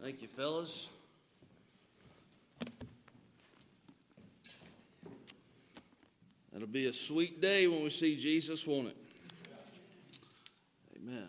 Thank you, fellas. It'll be a sweet day when we see Jesus, won't it? Amen.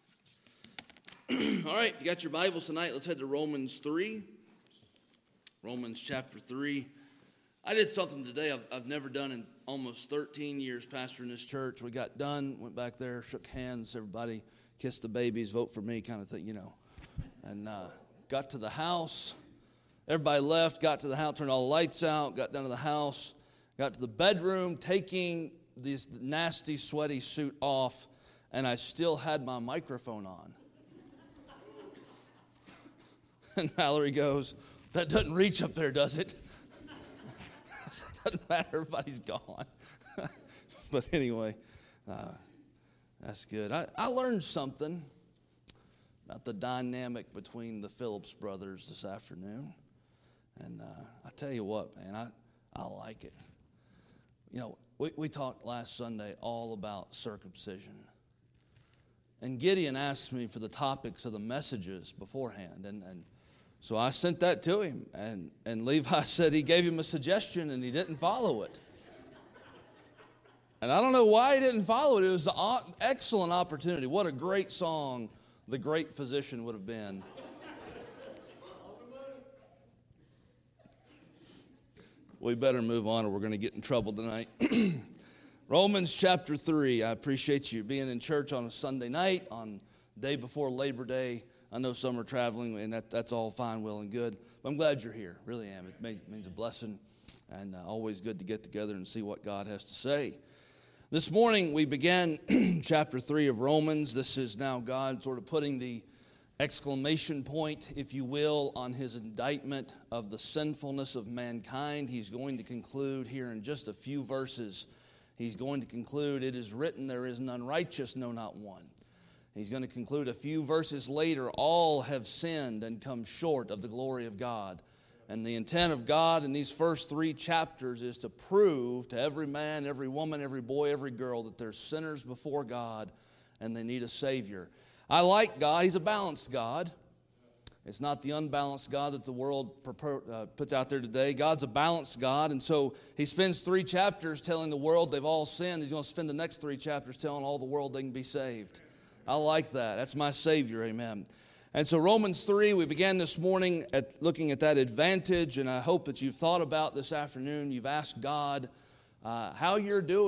All right, if you got your Bibles tonight, let's head to Romans 3. Romans chapter 3. I did something today I've never done in almost 13 years pastoring this church. We got done, went back there, shook hands, everybody kissed the babies, vote for me kind of thing, you know. And got to the house. Everybody left, got to the house, turned all the lights out, got down to the house, got to the bedroom, taking this nasty, sweaty suit off, and I still had my microphone on. And Valerie goes, "That doesn't reach up there, does it?" I said, "Doesn't matter, everybody's gone." But anyway, that's good. I learned something about the dynamic between the Phillips brothers this afternoon. And I tell you what, man, I like it. You know, we talked last Sunday all about circumcision. And Gideon asked me for the topics of the messages beforehand. And so I sent that to him. And Levi said he gave him a suggestion and he didn't follow it. And I don't know why he didn't follow it. It was an excellent opportunity. What a great song The Great Physician would have been. We better move on or we're going to get in trouble tonight. Romans chapter 3. I appreciate you being in church on a Sunday night, on the day before Labor Day. I know some are traveling, and that's all fine, well, and good. But I'm glad you're here. Really am. It means a blessing, and always good to get together and see what God has to say. This morning we began chapter 3 of Romans. This is now God sort of putting the exclamation point, if you will, on his indictment of the sinfulness of mankind. He's going to conclude here in just a few verses. He's going to conclude, "It is written, there is none righteous, no, not one." He's going to conclude a few verses later, "All have sinned and come short of the glory of God." And the intent of God in these first 3 chapters is to prove to every man, every woman, every boy, every girl that they're sinners before God and they need a Savior. I like God. He's a balanced God. It's not the unbalanced God that the world puts out there today. God's a balanced God, and so he spends 3 chapters telling the world they've all sinned. He's going to spend the next 3 chapters telling all the world they can be saved. I like that. That's my Savior, amen. And so Romans 3, we began this morning looking at that advantage, and I hope that you've thought about this afternoon. You've asked God how you're doing.